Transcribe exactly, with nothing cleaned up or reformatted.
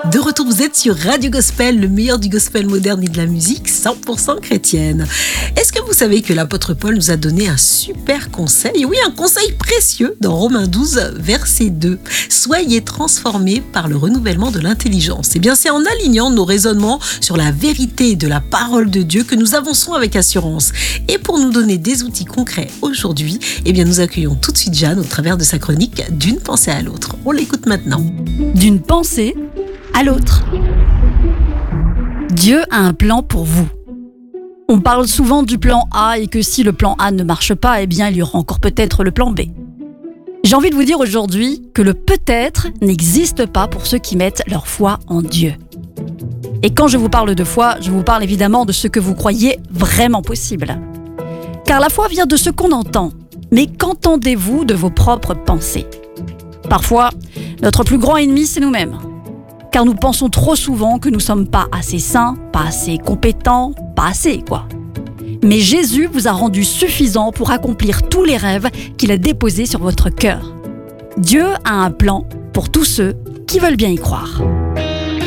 De retour, vous êtes sur Radio Gospel, le meilleur du gospel moderne et de la musique cent pour cent chrétienne. Est-ce que vous savez que l'apôtre Paul nous a donné un super conseil? Oui, un conseil précieux dans Romains douze, verset deux. Soyez transformés par le renouvellement de l'intelligence. Eh bien, c'est en alignant nos raisonnements sur la vérité de la parole de Dieu que nous avançons avec assurance. Et pour nous donner des outils concrets aujourd'hui, eh bien, nous accueillons tout de suite Jeanne au travers de sa chronique D'une pensée à l'autre. On l'écoute maintenant. D'une pensée à l'autre. Dieu a un plan pour vous. On parle souvent du plan A et que si le plan A ne marche pas, eh bien il y aura encore peut-être le plan B. J'ai envie de vous dire aujourd'hui que le peut-être n'existe pas pour ceux qui mettent leur foi en Dieu. Et quand je vous parle de foi, je vous parle évidemment de ce que vous croyez vraiment possible. Car la foi vient de ce qu'on entend. Mais qu'entendez-vous de vos propres pensées ? Parfois, notre plus grand ennemi, c'est nous-mêmes. Car nous pensons trop souvent que nous ne sommes pas assez saints, pas assez compétents, pas assez, quoi. Mais Jésus vous a rendu suffisant pour accomplir tous les rêves qu'il a déposés sur votre cœur. Dieu a un plan pour tous ceux qui veulent bien y croire.